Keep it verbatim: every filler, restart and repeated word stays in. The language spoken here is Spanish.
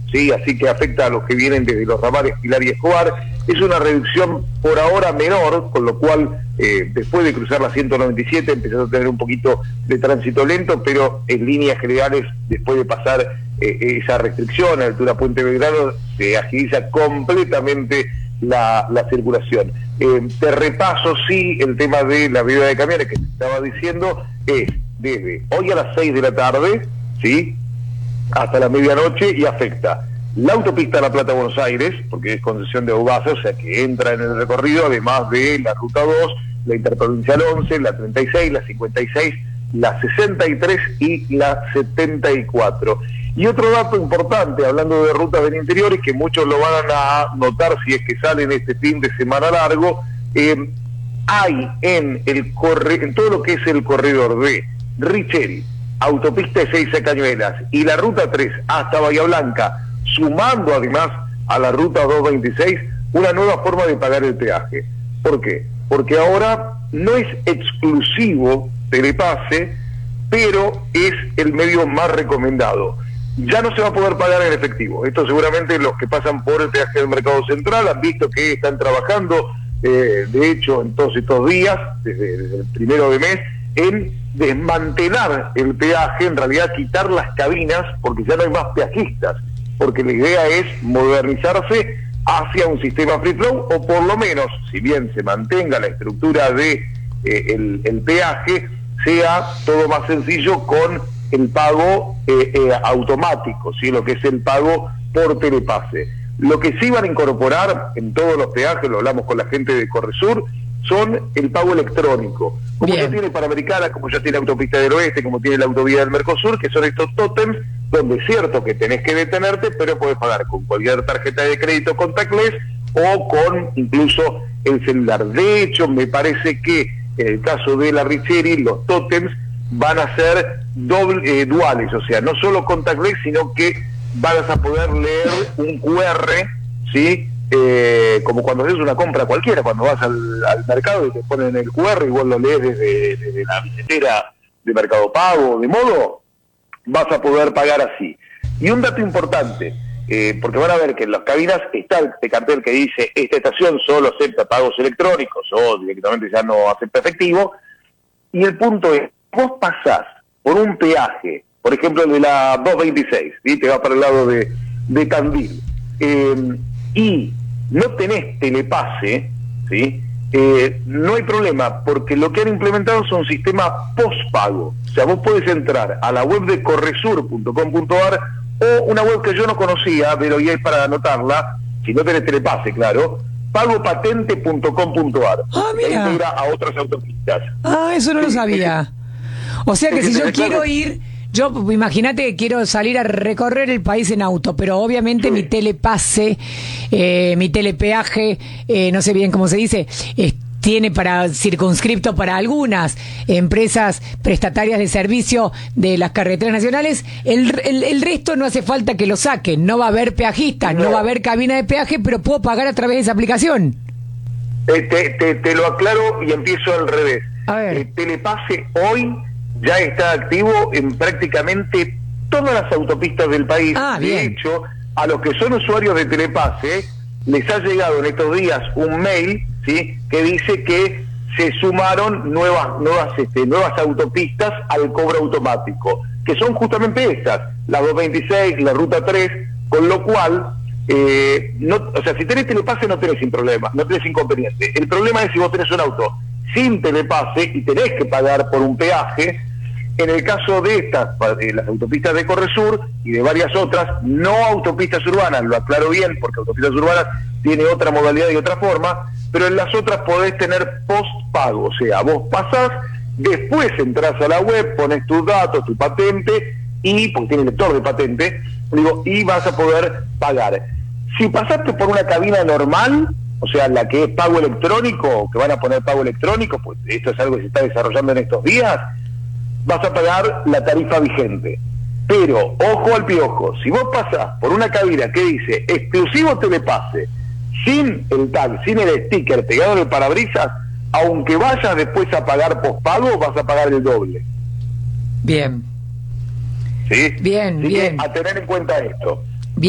¿sí? Así que afecta a los que vienen desde los ramales Pilar y Escobar. Es una reducción por ahora menor, con lo cual eh, después de cruzar la ciento noventa y siete empezás a tener un poquito de tránsito lento, pero en líneas generales, después de pasar eh, esa restricción a la altura Puente Belgrano, se agiliza completamente la, la circulación. Eh, te repaso, sí, el tema de la vía de camiones que te estaba diciendo, es desde hoy a las seis de la tarde, ¿sí?, hasta la medianoche, y afecta la autopista La Plata-Buenos Aires, porque es concesión de Aubasa, o sea que entra en el recorrido, además de la Ruta dos, la Interprovincial once, la treinta y seis, la cincuenta y seis, la sesenta y tres y la setenta y cuatro. Y otro dato importante, hablando de rutas del interior, es que muchos lo van a notar si es que salen este fin de semana largo, eh, hay en, el corre en todo lo que es el corredor de Richeri, autopista Ezeiza Cañuelas y la Ruta tres hasta Bahía Blanca, sumando además a la Ruta doscientos veintiséis, una nueva forma de pagar el peaje. ¿Por qué? Porque ahora no es exclusivo Telepase, pero es el medio más recomendado. Ya no se va a poder pagar en efectivo. Esto seguramente los que pasan por el peaje del Mercado Central han visto que están trabajando, eh, de hecho, en todos estos días, desde, desde el primero de mes, en desmantelar el peaje, en realidad quitar las cabinas, porque ya no hay más peajistas, porque la idea es modernizarse hacia un sistema free flow, o por lo menos, si bien se mantenga la estructura de eh, el, el peaje, sea todo más sencillo con el pago eh, eh, automático, ¿sí?, lo que es el pago por Telepase. Lo que sí van a incorporar en todos los peajes, lo hablamos con la gente de Corresur, son el pago electrónico, como Bien. ya tiene Panamericana, como ya tiene Autopista del Oeste, como tiene la Autovía del Mercosur, que son estos tótems, donde es cierto que tenés que detenerte, pero podés pagar con cualquier tarjeta de crédito contactless o con incluso el celular. De hecho, me parece que en el caso de la Richeri, los tótems van a ser doble, eh, duales, o sea, no solo contactless, sino que vas a poder leer un cu erre, ¿sí?, Eh, como cuando haces una compra cualquiera, cuando vas al, al mercado y te ponen el cu erre y vos lo lees desde, desde la billetera de Mercado Pago, de modo, vas a poder pagar así. Y un dato importante, eh, porque van a ver que en las cabinas está este cartel que dice: esta estación solo acepta pagos electrónicos, o directamente ya no acepta efectivo, y el punto es, vos pasás por un peaje, por ejemplo el de la doscientos veintiséis, ¿sí?, te vas para el lado de, de Tandil, eh, y no tenés Telepase, ¿sí?, eh, no hay problema, porque lo que han implementado son sistemas postpago. O sea, vos podés entrar a la web de corresur punto com punto ar, o una web que yo no conocía, pero ya es para anotarla, si no tenés Telepase, claro, pagopatente punto com punto ar. Ah, mira. Ahí te irá a otras autopistas. Ah, eso no sí, lo sabía. O sea que si yo quiero ir... Yo, imagínate que quiero salir a recorrer el país en auto, pero obviamente sí. mi telepase, eh, mi telepeaje, eh, no sé bien cómo se dice, eh, tiene para circunscripto para algunas empresas prestatarias de servicio de las carreteras nacionales. El, el, el resto no hace falta que lo saquen, no va a haber peajistas, no, no va a haber cabina de peaje, pero puedo pagar a través de esa aplicación. Eh, te, te, te lo aclaro y empiezo al revés. A ver. Eh, telepase hoy ya está activo en prácticamente todas las autopistas del país. Ah, de hecho, a los que son usuarios de Telepase, les ha llegado en estos días un mail, ¿sí?, que dice que se sumaron nuevas nuevas este, nuevas autopistas al cobro automático, que son justamente estas, la doscientos veintiséis, la Ruta tres, con lo cual, eh, no, o sea, si tenés Telepase no tenés sin problema, no tenés inconveniente. El problema es si vos tenés un auto sin Telepase y tenés que pagar por un peaje. En el caso de estas, de las autopistas de Corresur y de varias otras, no autopistas urbanas, lo aclaro bien, porque autopistas urbanas tiene otra modalidad y otra forma, pero en las otras podés tener postpago, o sea, vos pasás, después entrás a la web, pones tus datos, tu patente, y porque tiene lector de patente, digo, y vas a poder pagar. Si pasaste por una cabina normal, o sea, la que es pago electrónico, que van a poner pago electrónico, pues esto es algo que se está desarrollando en estos días, vas a pagar la tarifa vigente. Pero, ojo al piojo, si vos pasás por una cabina que dice exclusivo Telepase, sin el tag, sin el sticker pegado en el parabrisas, aunque vayas después a pagar pospago, vas a pagar el doble. Bien. ¿Sí? Bien, Así bien. que a tener en cuenta esto.